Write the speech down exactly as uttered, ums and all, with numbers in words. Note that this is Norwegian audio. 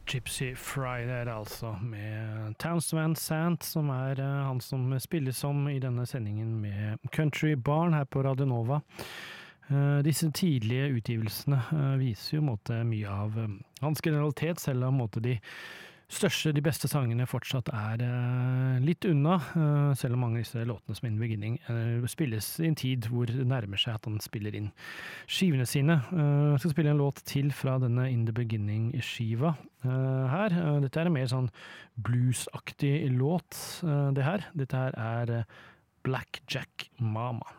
Gypsy Friday altså, med Townes Van Sant, som er uh, han som spiller som i denne sendingen med Country Barn her på Radio Nova. Uh, disse tidlige utgivelsene uh, viser jo måte, mye av um, hans generalitet, selv om måte, de største, de beste sangene fortsatt er uh, litt unna, uh, selv om mange av disse låtene som In the Beginning uh, spilles i en tid hvor det nærmer seg at han spiller inn skivene sine. Uh, jeg skal spille en låt til fra denne In the Beginning-skiva uh, her. Uh, dette er en mer sånn bluesaktig låt, uh, det her. Dette her er uh, Black Jack Mama.